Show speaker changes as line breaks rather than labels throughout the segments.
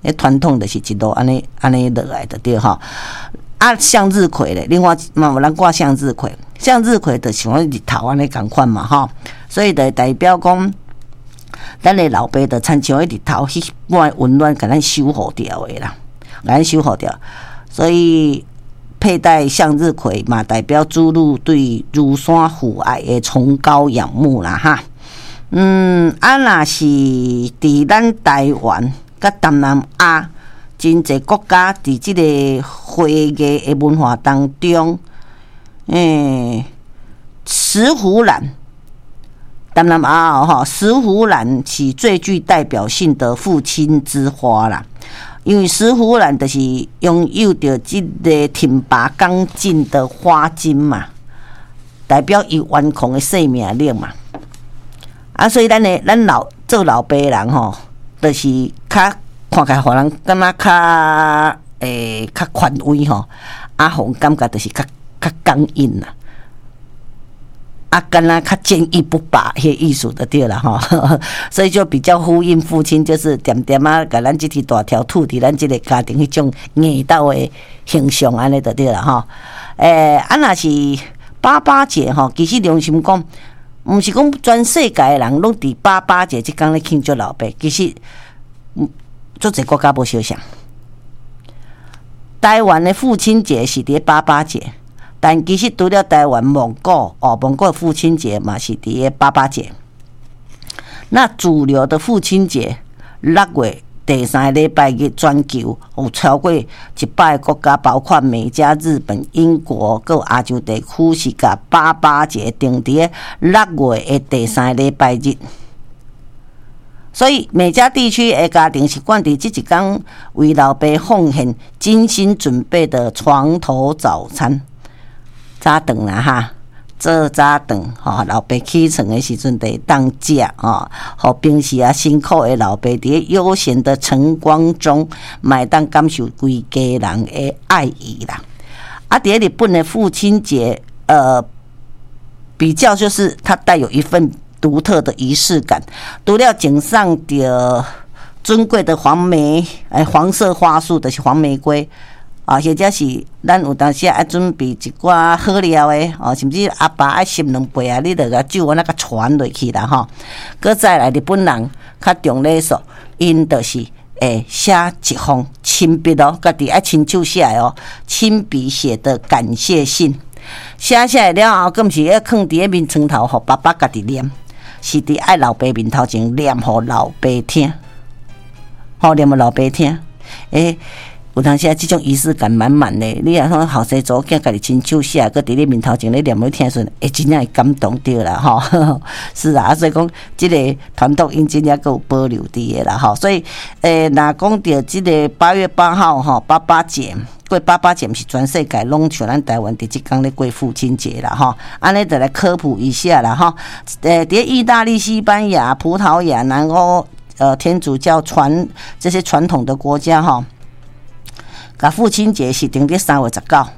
传统就是一路安尼落来的对哈。啊，向日葵咧，另外嘛有人挂向日葵，向日葵就是像日头安尼共款嘛哈，所以就代表讲，咱的老爸就参像日头迄般温暖，甲咱守护掉的啦，甲咱守护掉。所以佩戴向日葵嘛，代表注入对乳山父爱的崇高仰慕啦哈。若是伫咱台湾甲东南亚。真侪国家伫即个花艺的文化当中，石斛兰，东南亚吼，石斛兰是最具代表性的父亲之花啦。因为石斛兰就是拥有着即个挺拔刚劲的花茎嘛，代表伊顽强的生命力嘛。啊，所以咱做老爸人吼，就是较。看起来互人感觉较宽慰吼，啊，互感觉就是较刚硬啦，啊，敢若较坚毅不拔迄意思就对啦吼，所以就比较呼应父亲，就是点点啊，甲咱这条大条土伫咱这个家庭迄种硬斗的形象安尼就对啦吼。若是88节吼，其实良心讲，毋是讲全世界的人拢伫88节即天咧庆祝老爸，其实。做侪国家无相像，台湾的父亲节是伫88节，但其实除了台湾、蒙古的父亲节嘛是伫88节。那主流的父亲节6月第3个礼拜日，全球有超过100个国家，包括美加、日本、英国，还有亚洲地区，是甲88节定伫6月的第3个礼拜日。所以美加地区的家庭习惯伫这一天为老爸奉献精心准备的床头早餐，早顿啦哈，做早顿吼，老爸起床的时阵得当食吼，互平时辛苦的老爸伫悠闲的晨光中，买当感受规家人的爱意啦。啊，伫日本的父亲节，比较就是它带有一份。独特的仪式感，除了景上的尊贵的黄色花束，就是黄玫瑰啊，或者是咱有当时爱准备一寡好料的哦，甚至阿爸爱沏2杯啊，你著甲酒安那个传落去啦吼。搁再来，日本人较重礼数，因就是写一封亲笔哦，家己爱亲手写哦，亲笔写的感谢信，写下来了后，更是要放伫面床头，互爸爸家己念。是伫爱老爸面头前念互老爸听，念互老爸听。有当时这种仪式感满满的，你若说后生祖囝家己亲手写，搁伫你面头前咧念，你听时阵，真正会感动着啦吼。是啊，所以讲这个传统因真正阁有保留伫的啦吼。所以若讲到这个8月8号吼，88节。过88节，毋是全世界拢像咱台湾伫即天咧过父亲节啦吼，安尼就来科普一下啦吼。伫意大利、西班牙、葡萄牙、南欧天主教这些传统的国家吼，甲父亲节是定伫3月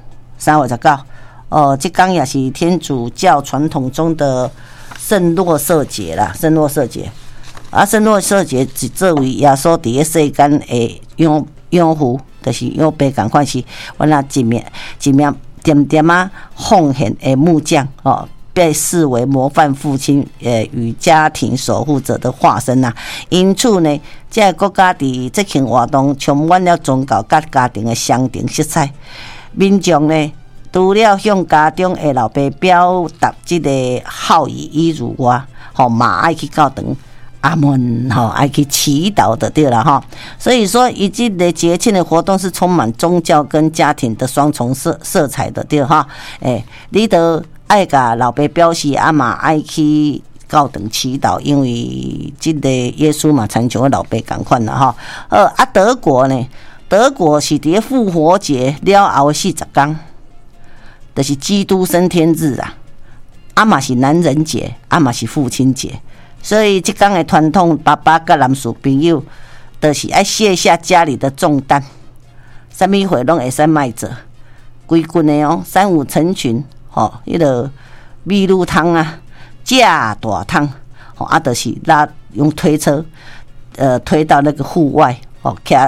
19。即天也是天主教传统中的圣若瑟节啦，圣若瑟节是作为耶稣伫世间的养父。就是用白共款是，我那一面点点啊奉献的木匠哦，被视为模范父亲与家庭守护者的化身呐。因此呢，这个国家伫这项活动充满了宗教甲家庭的相同色彩。民众呢，除了向家中的老爸表达这个好意以外，嘛爱去教堂。阿门爱去祈祷的对了哈，所以说以及的节庆的活动是充满宗教跟家庭的双重色彩的对哈，你都爱甲老爸表示啊嘛爱去教堂祈祷，因为这个耶稣嘛参像老爸同款啦哈。德国呢，德国是伫复活节了后的40天，就是基督升天日啊嘛是男人节，嘛是父亲节。所以这天的传统，爸爸跟男士朋友，就是爱卸下家里的重担，什么活拢会使卖做，规群的哦，3、5成群，迄个米露汤啊，架大汤，就是拉用推车，推到那个户外，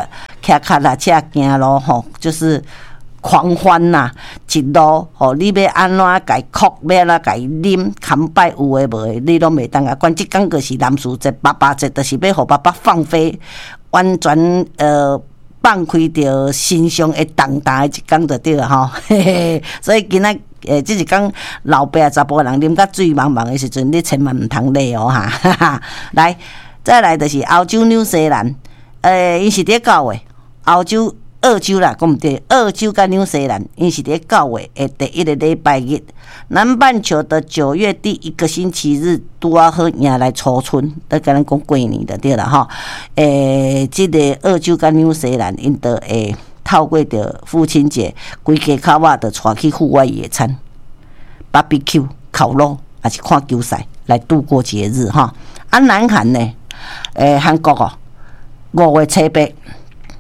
骑脚踏车行路吼，就是狂欢呐，一路吼，你要安怎家哭，要安怎家啉，牵摆有诶无诶，你拢袂当啊管。即讲就是男士节、爸爸节，就是要互爸爸放飞，完全放开着心上会重大诶一讲就对了吼，嘿嘿。所以今仔即是讲老爸啊查甫人啉甲水茫茫诶时阵，你千万毋通累哦哈，哈哈。来，再来就是欧洲纽西兰，因是伫9月，澳洲。澳洲啦，讲毋对，澳洲甲纽西兰，因是伫9月诶第一个礼拜日，南半球的9月第一个星期日，拄啊好迎来初春，都甲咱讲过年的对啦吼。即个澳洲甲纽西兰，因都会透过着父亲节，规家口仔就带去户外野餐、BBQ、烤肉，还是看球赛来度过节日哈。啊，南韩呢？韩国哦，5月7日。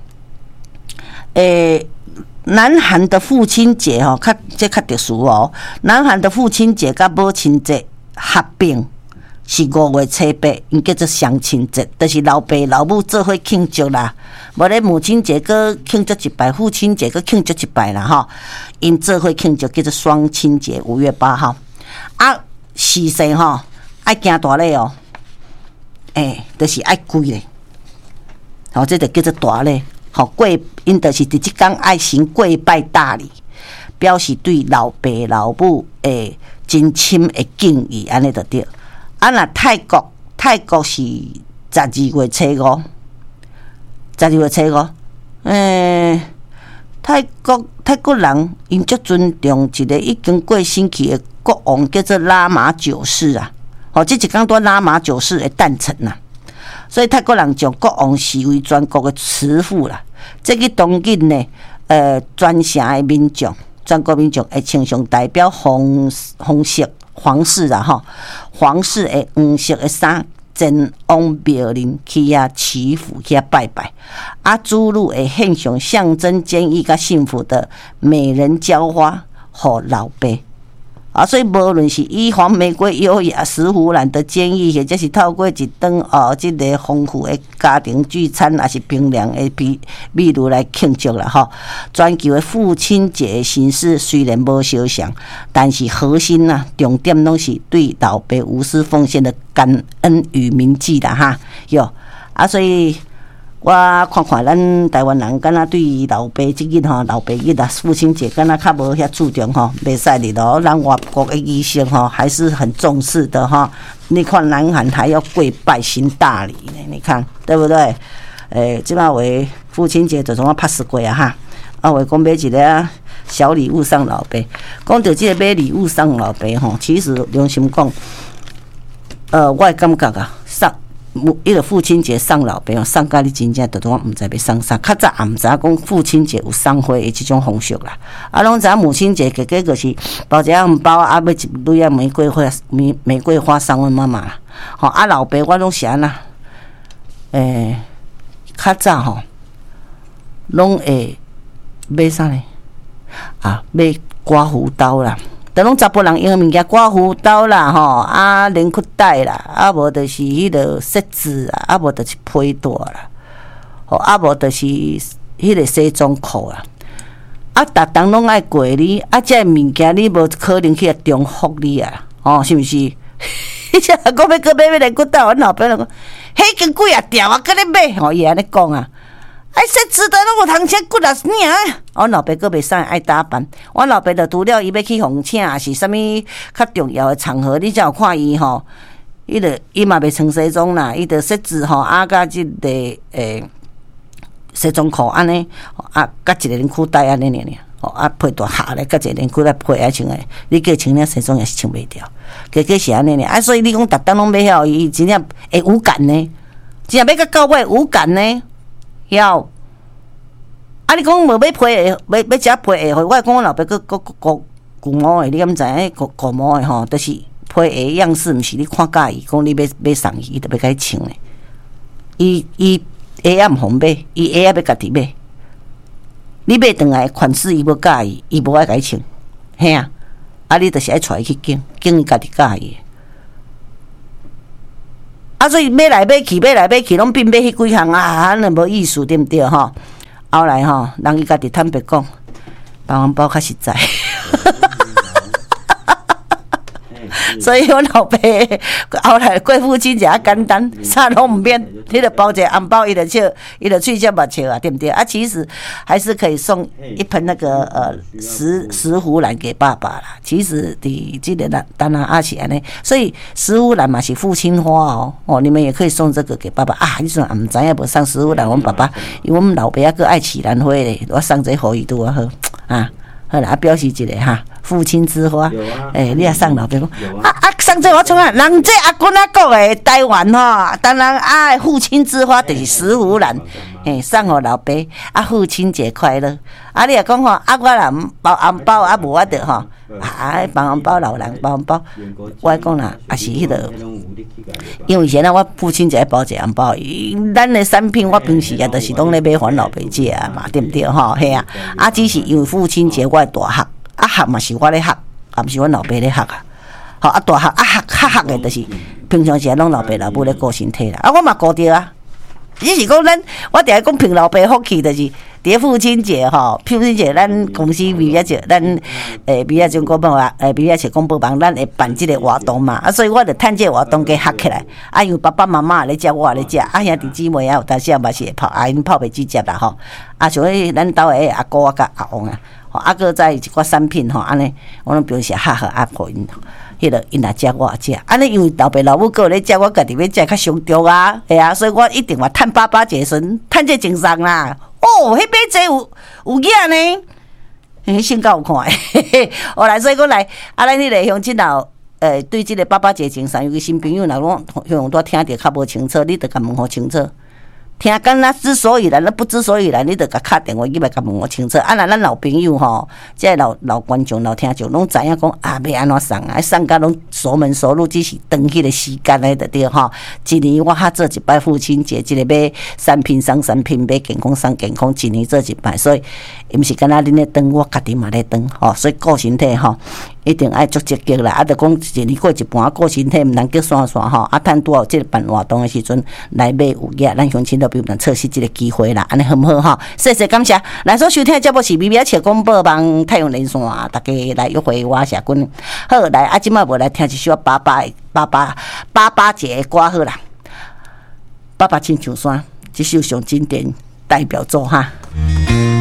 南韩的父亲节吼，这较特殊哦。南韩的父亲节甲母亲节合并是5月7日，因叫做相亲节，就是老爸老母做伙庆祝啦。无咧母亲节搁庆祝一摆，父亲节搁庆祝一摆啦吼。因做伙庆祝叫做双亲节，5月8号。啊，时辰吼爱行大礼哦，就是爱跪咧。吼，这就叫做大礼。吼，跪，因就是伫即天爱行跪拜大礼，表示对老爸老母诶真深诶敬意，安尼就对。啊，若泰国是12月初5，12月初5，泰国人因足尊重一个已经过身去诶国王，叫做拉玛九世啊。吼，即一天拄拉玛九世诶诞辰啊。所以泰国人将国王视为全国的慈父啦。这个当日呢，全城的民众，全国民众会穿上代表皇室啦吼，皇室的黄色的衫，前往庙林去遐祈福，去遐拜拜。啊，主女会献上象征坚毅甲幸福的美人娇花，互老爸。啊，所以无论是以黄玫瑰优雅、石斛兰的坚毅，或者是透过一顿即个丰富的家庭聚餐，还是冰凉的秘鲁来庆祝啦吼。全球的父亲节的形式虽然无相像，但是核心啊，重点拢是对老爸无私奉献的感恩与铭记啦哈。哟啊，所以。我看看咱台湾人，敢若对老爸即日吼，老爸日啊，父亲节敢若较无遐注重吼，袂使哩咯。咱外国的仪式吼，还是很重视的哈。你看南韩还要跪拜行大礼呢，你看对不对？即摆为父亲节就总要拍死过啊哈。啊，为讲买一个小礼物送老爸，讲到即个买礼物送老爸吼，其实良心讲，我会感觉啊，送。伊个父亲节送老爸，送甲你真正都我毋知要送啥。较早也毋知影讲父亲节有送花的即种方式啦。啊，拢知影母亲节，个就是包一个红包啊，买一蕊啊玫瑰花送阮妈妈啦。吼，啊老爸我拢是安那，较早吼，拢会买啥呢？啊，买刮胡刀啦。都拢查甫人用物件，刮胡刀啦，吼啊，连裤带啦，啊无就是迄个设子啊，啊无就是皮带啦，吼啊无就是迄个西装裤啦，啊，逐当拢爱过你，啊，这物件你无可能去中福你啊，哦，是毋是？迄只我要买连裤带，阮老爸就讲，迄根几啊条啊，搁咧买，吼伊安尼讲啊。设置的拢有通车骨啊尔，阮老爸阁袂使爱打扮，阮老爸就除了伊要去访请，还是啥物较重要的场合，你才有看伊吼，伊嘛袂穿西装啦，伊就设置吼啊，甲即个西装裤安尼，啊，甲一个连裤带安尼尔，哦啊配大下咧，甲一个连裤带配爱穿诶，你叫穿了西装也是穿袂掉，加是安尼尔，啊，所以你讲逐当拢要晓伊真正会有感呢，真正要到尾有感呢。晓，啊！你讲无要批的，要食批的，我讲我老爸个古毛的，你敢知影？古毛的吼，就是批的样式，毋是你看介意，讲你要送伊，伊就要甲伊穿的。伊鞋也毋方买，伊鞋也要家己买。你买转来款式伊无介意，伊无爱甲伊穿，嘿啊！啊，你就是爱带伊去拣伊家己介意。啊，所以买来买去，拢并买迄几项啊，安尼无意思，对毋对吼？ 后来吼，人伊家己坦白讲，包红包较实在。所以阮老爸后来过父亲节简单，啥拢毋免，你著包一个红包，伊著笑，伊著喙笑目笑啊，对不对？啊，其实还是可以送一盆那个石斛兰给爸爸啦。其实伫这个当然也是安尼，所以石斛兰嘛是父亲花哦，你们也可以送这个给爸爸啊。你说也毋知影无送石斛兰，阮爸爸因为阮老爸还佫爱起兰花咧，我送这互伊拄啊好啊。好啦，表示一个哈，父亲之花。你也送老爸讲送这我创啊，人这阿公阿讲的台湾吼，当然啊，父亲之花就是石斛兰，送互老爸啊，父亲节快乐。啊，你也讲吼，啊，我若包红包啊，无法度吼，包红包老人包红包，我讲啦，也是迄个，因为以前我父亲节包一个红包，咱的产品我平时也都是拢咧买还老爸食啊嘛，对不对吼？嘿啊，啊，只是因为父亲节我大学，啊学嘛是我咧学，啊毋是阮老爸咧学啊。好啊，大学啊学的，就是平常时拢老爸老母咧顾身体啦。啊，我嘛顾着啊。只是讲我定下讲凭老爸福气，就是伫父亲节吼，父亲节咱公司美雅节，咱美雅节公报啊，美雅节公报网，咱会办即个活动嘛。啊，所以我就趁这个活动加合起来。啊，因为爸爸妈妈咧食，我也咧食，啊兄弟姊妹啊，有当时也嘛是会泡，啊因泡袂直接啦吼。啊，像迄咱兜的阿姑啊甲阿翁啊，吼，啊搁再一寡产品吼，安尼我拢平时合啊，互因。迄个因若食我也食，安尼因为老爸老母个咧食，我家己要食较上重啊，系啊，所以我一定话趁爸爸节时，趁这精神啦。哦，迄买这有影呢，性格有看诶。后来所以讲来，啊，咱迄个乡亲老对即个爸爸节精神，尤其新朋友若讲用多听着较无清楚，你着甲问好清楚。听敢若之所以然，那不知所以然，你着甲敲电话去来甲问我清楚。啊，若咱老朋友吼，即老观众、老听众拢知影讲啊，要安怎送啊？送甲拢熟门熟路，只是等迄个时间咧，着对吼。一年我做一摆父亲节，即个买产品送产品，买健康送健康，一年做一摆，所以毋是敢若恁咧等，我家己嘛咧等吼。所以顾身体吼，一定爱足积极啦。啊，着讲一年过一半，顾身体毋通叫散散吼。啊，趁拄好即个办活动的时阵来买有影，咱乡亲都比咱测试即个机会啦，安尼好毋好吼？谢谢感谢。咱所收听的节目是美美切广播网太阳连线，大家来约会我社群。好，来啊，即摆无来听一首爸爸节的歌好啦。爸爸亲像山，这首上经典代表作哈。